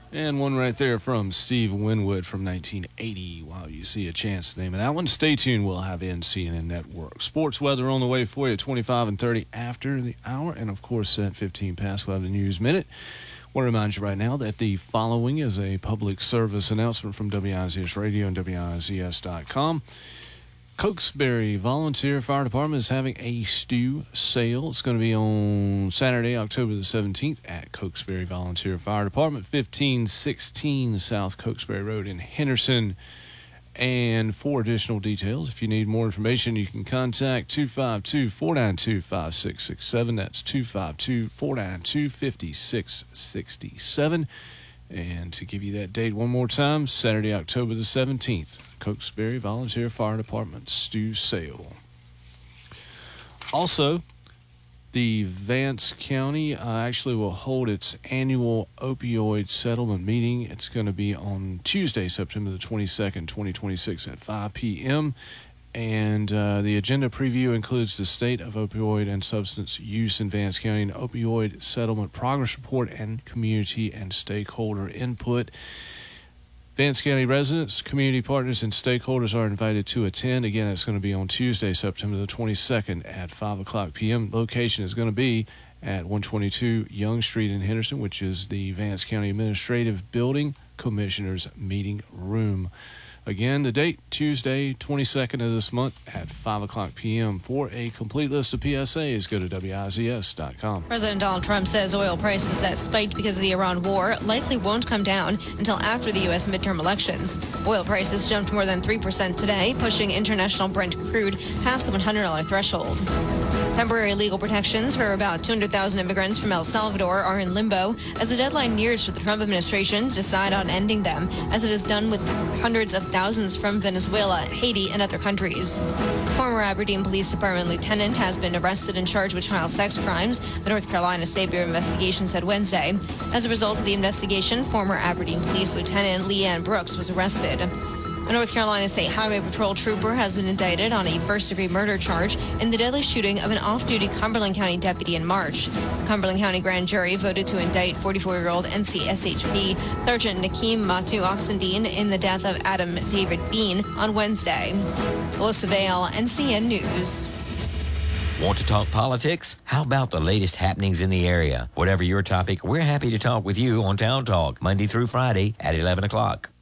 And one right there from Steve Winwood from 1980. Wow, you see a chance, the name of that one. Stay tuned. We'll have CNN Network Sports weather on the way for you at 25 and 30 after the hour. And, of course, at 15 past, we'll have the News Minute. I want to remind you right now that the following is a public service announcement from WIZS Radio and WIZS.com. Cokesbury Volunteer Fire Department is having a stew sale. It's going to be on Saturday, October the 17th at Cokesbury Volunteer Fire Department, 1516 South Cokesbury Road in Henderson. And for additional details, if you need more information, you can contact 252-492-5667. That's 252-492-5667. And to give you that date one more time, Saturday, October the 17th, Cokesbury Volunteer Fire Department stew sale. Also, the Vance County actually will hold its annual opioid settlement meeting. It's going to be on Tuesday, September the 22nd, 2026 at 5 p.m. And the agenda preview includes the state of opioid and substance use in Vance County, an opioid settlement progress report, and community and stakeholder input. Vance County residents, community partners, and stakeholders are invited to attend. Again, it's going to be on Tuesday, September the 22nd at 5 o'clock p.m. Location is going to be at 122 Young Street in Henderson, which is the Vance County Administrative Building Commissioners Meeting Room. Again, the date, Tuesday, 22nd of this month at 5 o'clock p.m. For a complete list of PSAs, go to WIZS.com. President Donald Trump says oil prices that spiked because of the Iran war likely won't come down until after the U.S. midterm elections. Oil prices jumped more than 3% today, pushing international Brent crude past the $100 threshold. Temporary legal protections for about 200,000 immigrants from El Salvador are in limbo as the deadline nears for the Trump administration to decide on ending them, as it has done with hundreds of thousands from Venezuela, Haiti, and other countries. Former Aberdeen Police Department lieutenant has been arrested and charged with child sex crimes, the North Carolina State Bureau of Investigation said Wednesday. As a result of the investigation, former Aberdeen Police Lieutenant Leanne Brooks was arrested. A North Carolina State Highway Patrol trooper has been indicted on a first-degree murder charge in the deadly shooting of an off-duty Cumberland County deputy in March. The Cumberland County grand jury voted to indict 44-year-old NCSHP Sergeant Nakeem Matu Oxendine in the death of Adam David Bean on Wednesday. Melissa Vale, NCN News. Want to talk politics? How about the latest happenings in the area? Whatever your topic, we're happy to talk with you on Town Talk, Monday through Friday at 11 o'clock.